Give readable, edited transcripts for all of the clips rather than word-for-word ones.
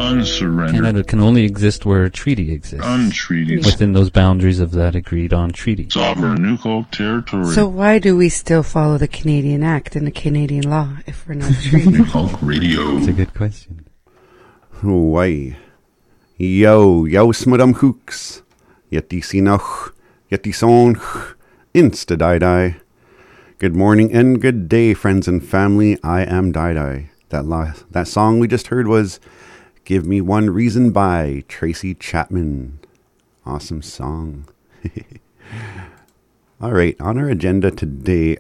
Unsurrendered. Canada can only exist where a treaty exists. Untreated. Within those boundaries of that agreed-on treaty. Sovereign Nukok territory. So why do we still follow the Canadian Act and the Canadian law if we're not treated? Nukok Radio. That's a good question. Why? Yo, smudum hooks. Yet die sinoch, yet die song, insta die. Good morning and good day, friends and family. I am Die. That song we just heard was Give Me One Reason by Tracy Chapman. Awesome song. All right, on our agenda today,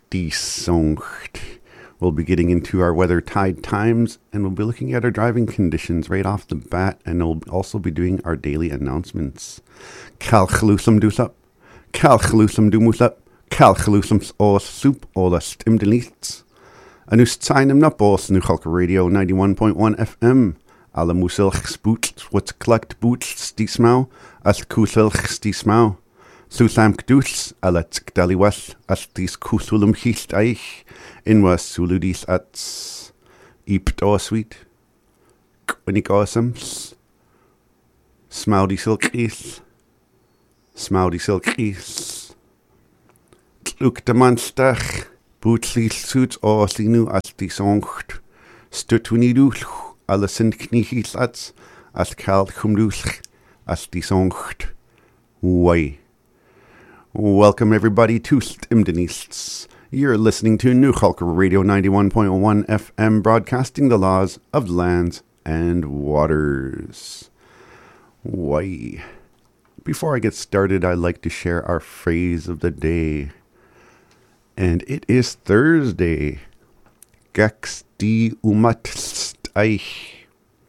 we'll be getting into our weather tide times, and we'll be looking at our driving conditions right off the bat, and we'll also be doing our daily announcements. Kalchalusum doosap, kalchalusum doomusap, kalchalusum os soup ola stimdelists. Anus tsainem na bos nu Hulk Radio 91.1 FM. Alle muselchs boots, what's collect boots stiesmau, as kuselchs stiesmau. Susam kdus, alle tkdaliwas, as dis kusulum hist eich, in was suludis ats. Ipt o sweet. Kwenik awesomes. Smaudy silkies. Smaudy silkies. Tluk de manstach. Bootslies suits o sinu as die songt. Stutwinidus, alle sind knichis ats, as kalt kumdus, as die songt. Why? Welcome everybody to Stimdenists. You're listening to New Hulk Radio 91.1 FM, broadcasting the laws of the lands and waters. Why? Before I get started, I'd like to share our phrase of the day. And it is Thursday. Gax die umatsteich.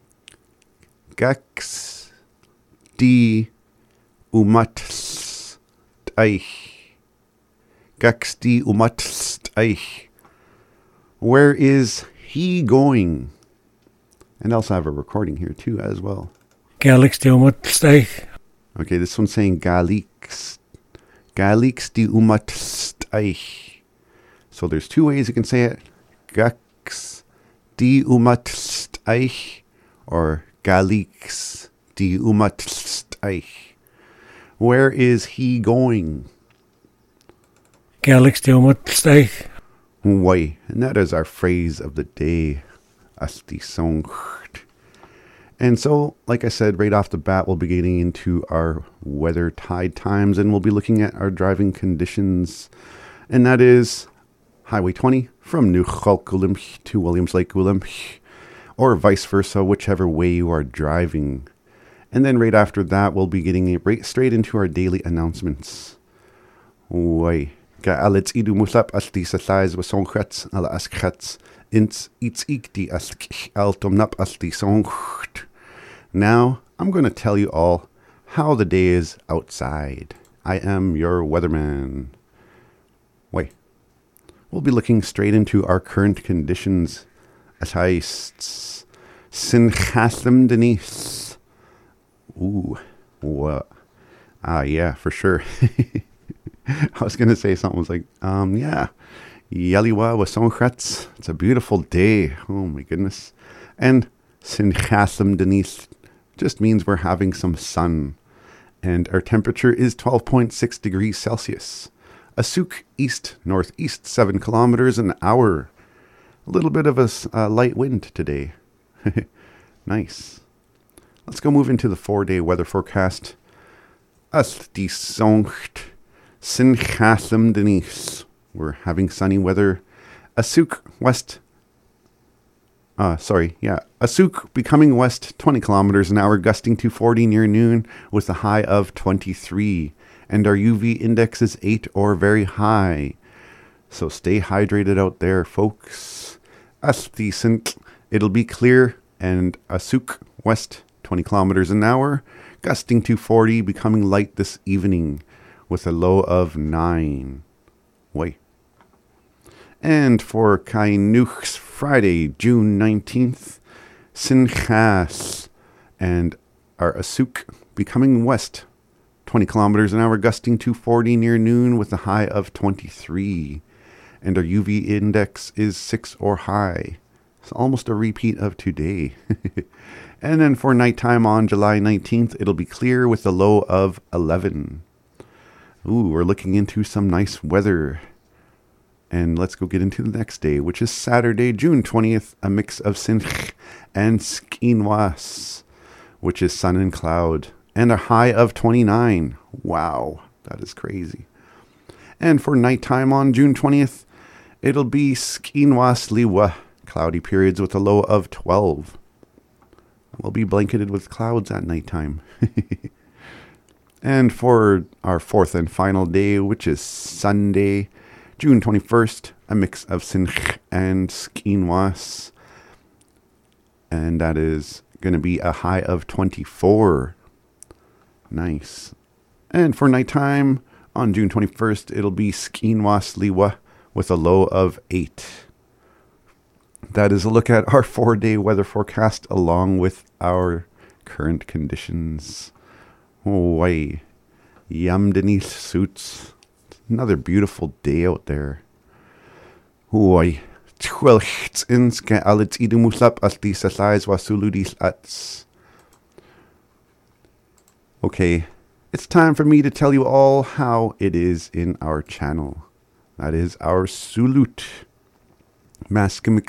Gax die umatsteich. Gax die umatsteich. Where is he going? And I also have a recording here too as well. Galix die umatsteich. Okay, this one's saying Galix. Galix die umatsteich. So there's two ways you can say it. Gax die umatsteich or Galix die umatsteich. Where is he going? Galix die umatsteich. Why? And that is our phrase of the day. As die song. And so, like I said, right off the bat, we'll be getting into our weather tide times, and we'll be looking at our driving conditions. And that is Highway 20 from New Chalkulim to Williams Lake Gulim, or vice versa, whichever way you are driving. And then right after that, we'll be getting right straight into our daily announcements. Why? Ga'alitz idu musap as die sasais wasongchats ala askchats ins its ikti as altomnap as die songt. Now, I'm going to tell you all how the day is outside. I am your weatherman. Wait. We'll be looking straight into our current conditions. As heists Sinchasm Denise. Ooh. What? Yeah, for sure. I was going to say something was like, yeah. Yaliwa Wasongchats. It's a beautiful day. Oh my goodness. And Sinchasm Denise just means we're having some sun. And our temperature is 12.6 degrees Celsius. Asuk east, northeast, 7 kilometers an hour. A little bit of a light wind today. Nice. Let's go move into the 4-day weather forecast. As die songt Sinchasm Denise. We're having sunny weather. Asuk west. Asuk becoming west 20 kilometers an hour, gusting to 40 near noon with a high of 23. And our UV index is 8 or very high. So stay hydrated out there, folks. As decent. It'll be clear and Asuk west 20 kilometers an hour, gusting to 40, becoming light this evening with a low of 9. Wait. And for Kainuch's Friday, June 19th, Sinchas and our Asuk becoming west 20 kilometers an hour, gusting to 40 near noon with a high of 23. And our UV index is 6 or high. It's almost a repeat of today. And then for nighttime on July 19th, it'll be clear with a low of 11. Ooh, we're looking into some nice weather. And let's go get into the next day, which is Saturday, June 20th, a mix of Sinch and Skinwas, which is sun and cloud, and a high of 29. Wow, that is crazy. And for nighttime on June 20th, it'll be Skinwas Liwa, cloudy periods with a low of 12. We'll be blanketed with clouds at nighttime. And for our fourth and final day, which is Sunday, June 21st, a mix of Sinch and Skinwas. And that is going to be a high of 24. Nice. And for nighttime, on June 21st, it'll be Skinwas Liwa with a low of 8. That is a look at our 4-day weather forecast along with our current conditions. Oh, way. Yum Denise suits. Another beautiful day out there. Hoy. Twelchts inska alits idumusap as di sasais wasuludis ats. Okay, it's time for me to tell you all how it is in our channel. That is our Sulut. Maskim